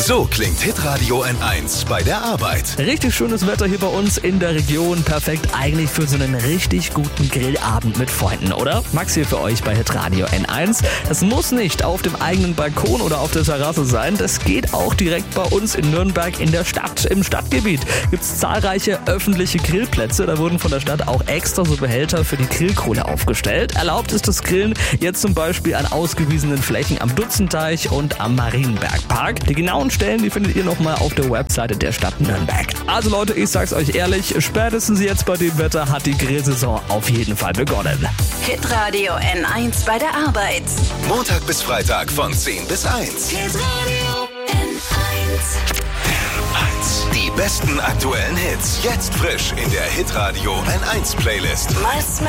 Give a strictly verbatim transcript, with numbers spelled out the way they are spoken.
So klingt Hitradio N eins bei der Arbeit. Richtig schönes Wetter hier bei uns in der Region. Perfekt eigentlich für so einen richtig guten Grillabend mit Freunden, oder? Max hier für euch bei Hitradio N eins. Das muss nicht auf dem eigenen Balkon oder auf der Terrasse sein. Das geht auch direkt bei uns in Nürnberg in der Stadt. Im Stadtgebiet gibt es zahlreiche öffentliche Grillplätze. Da wurden von der Stadt auch extra so Behälter für die Grillkohle aufgestellt. Erlaubt ist das Grillen jetzt zum Beispiel an ausgewiesenen Flächen am Dutzenteich und am Marienbergpark. Die genauen Stellen, die findet ihr nochmal auf der Webseite der Stadt Nürnberg. Also Leute, ich sag's euch ehrlich, spätestens jetzt bei dem Wetter hat die Grillsaison auf jeden Fall begonnen. Hitradio N eins bei der Arbeit. Montag bis Freitag von zehn bis eins. Hitradio N eins. N eins. Die besten aktuellen Hits. Jetzt frisch in der Hitradio N eins Playlist. Mal Smith.